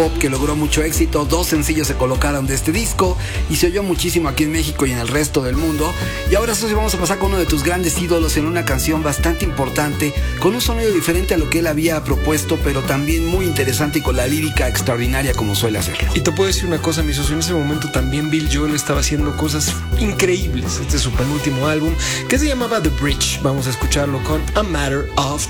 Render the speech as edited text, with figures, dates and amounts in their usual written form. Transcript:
pop que logró mucho éxito. 2 sencillos se colocaron de este disco y se oyó muchísimo aquí en México y en el resto del mundo. Y ahora sí vamos a pasar con uno de tus grandes ídolos en una canción bastante importante, con un sonido diferente a lo que él había propuesto, pero también muy interesante y con la lírica extraordinaria como suele hacerlo. Y te puedo decir una cosa, mi socio, en ese momento también Bill Joel estaba haciendo cosas increíbles. Este es su penúltimo álbum, que se llamaba The Bridge. Vamos a escucharlo con A Matter of